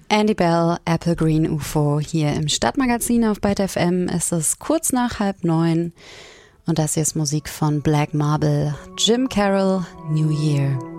Andy Bell, Apple Green UFO hier im Stadtmagazin auf Byte FM. Es ist kurz nach 8:30 und das hier ist Musik von Black Marble, Jim Carroll, New Year.